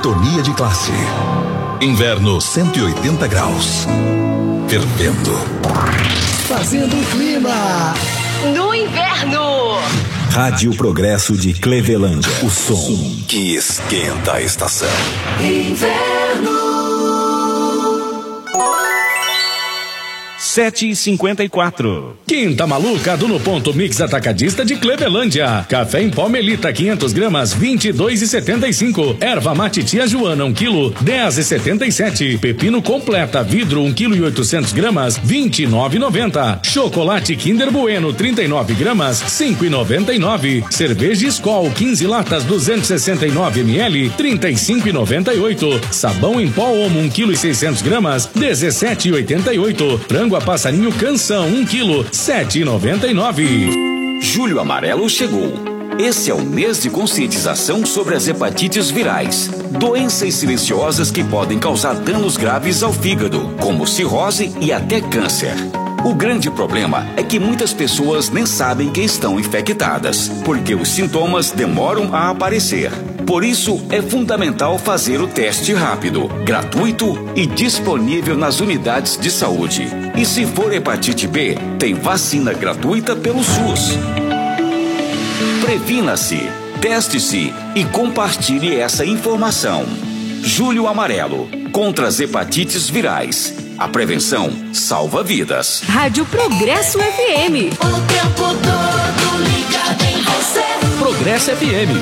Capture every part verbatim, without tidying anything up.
Sintonia de classe. Inverno cento e oitenta graus. Fervendo. Fazendo o clima. No inverno. Rádio Progresso de Clevelândia. O som que esquenta a estação. Inverno. sete e cinquenta e quatro. Quinta maluca do No Ponto Mix Atacadista de Clevelândia. Café em pó Melita quinhentas gramas, vinte e dois e setenta e cinco. Erva mate tia Joana um quilo, dez e setenta e sete. Pepino completa vidro um quilo e oitocentos gramas, vinte e nove e noventa. Chocolate Kinder Bueno trinta e nove gramas, cinco e noventa e nove. Cerveja Skol quinze latas duzentos e sessenta e nove mililitros, trinta e cinco e noventa e oito. Sabão em pó Omo um quilo e seiscentos gramas, dezessete e oitenta e oito. Frango Passarinho Canção um quilo, sete e noventa e nove. Julho Amarelo chegou. Esse é o mês de conscientização sobre as hepatites virais, doenças silenciosas que podem causar danos graves ao fígado, como cirrose e até câncer. O grande problema é que muitas pessoas nem sabem que estão infectadas, porque os sintomas demoram a aparecer. Por isso, é fundamental fazer o teste rápido, gratuito e disponível nas unidades de saúde. E se for hepatite B, tem vacina gratuita pelo SUS. Previna-se, teste-se e compartilhe essa informação. Julho Amarelo, contra as hepatites virais. A prevenção salva vidas. Rádio Progresso F M. O tempo todo ligado em você. Progresso F M.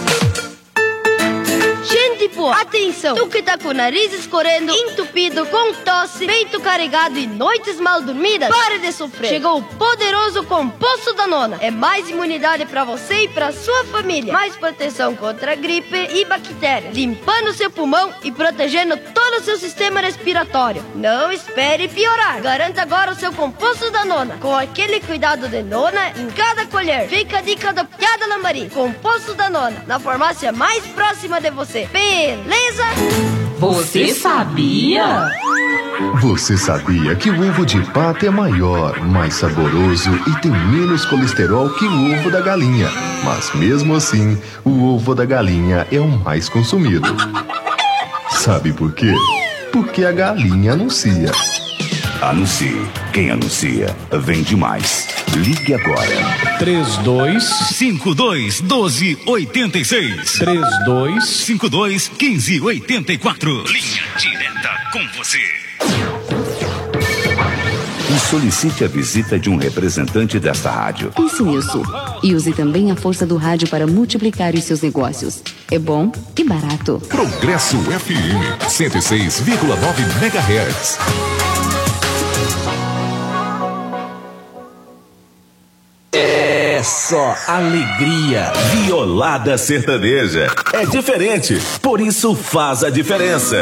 Pô, atenção, tu que tá com o nariz escorrendo, entupido, com tosse, peito carregado e noites mal dormidas, pare de sofrer. Chegou o poderoso Composto Danona. É mais imunidade pra você e pra sua família. Mais proteção contra gripe e bactérias, limpando seu pulmão e protegendo todo o seu sistema respiratório. Não espere piorar. Garanta agora o seu Composto Danona, com aquele cuidado de nona em cada colher. Fica a dica da Piada Lambari. Composto Danona, na farmácia mais próxima de você. Beleza? Você sabia? Você sabia que o ovo de pato é maior, mais saboroso e tem menos colesterol que o ovo da galinha? Mas mesmo assim, o ovo da galinha é o mais consumido. Sabe por quê? Porque a galinha anuncia. Anuncie. Quem anuncia, vende mais. Ligue agora. três dois cinco dois um dois oito seis. três dois cinco dois um cinco oito quatro. Linha direta com você. E solicite a visita de um representante desta rádio. Pense nisso. E use também a força do rádio para multiplicar os seus negócios. É bom e barato. Progresso F M cento e seis vírgula nove megahertz. É só alegria. Violada sertaneja. É diferente, por isso faz a diferença.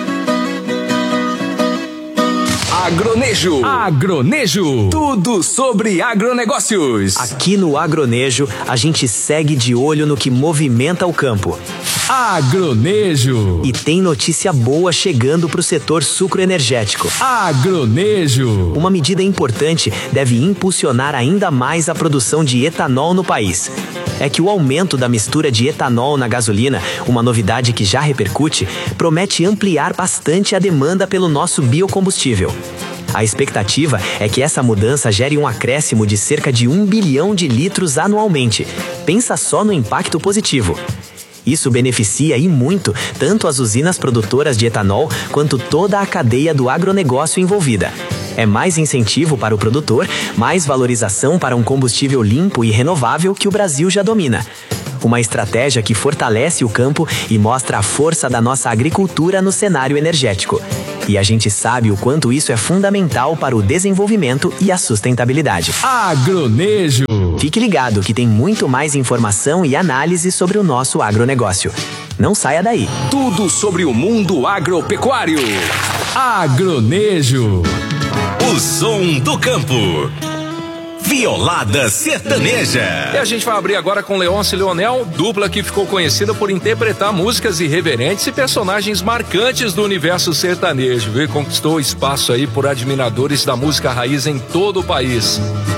Agronejo. Agronejo. Tudo sobre agronegócios. Aqui no Agronejo, a gente segue de olho no que movimenta o campo. Agronejo. E tem notícia boa chegando para o setor sucroenergético. Agronejo. Uma medida importante deve impulsionar ainda mais a produção de etanol no país. É que o aumento da mistura de etanol na gasolina, uma novidade que já repercute, promete ampliar bastante a demanda pelo nosso biocombustível. A expectativa é que essa mudança gere um acréscimo de cerca de um bilhão de litros anualmente. Pensa só no impacto positivo. Isso beneficia e muito tanto as usinas produtoras de etanol quanto toda a cadeia do agronegócio envolvida. É mais incentivo para o produtor, mais valorização para um combustível limpo e renovável que o Brasil já domina. Uma estratégia que fortalece o campo e mostra a força da nossa agricultura no cenário energético. E a gente sabe o quanto isso é fundamental para o desenvolvimento e a sustentabilidade. Agronejo. Fique ligado que tem muito mais informação e análise sobre o nosso agronegócio. Não saia daí. Tudo sobre o mundo agropecuário. Agronejo. O som do campo. Violada sertaneja. E a gente vai abrir agora com Leôncio e Leonel, dupla que ficou conhecida por interpretar músicas irreverentes e personagens marcantes do universo sertanejo, e conquistou espaço aí por admiradores da música raiz em todo o país.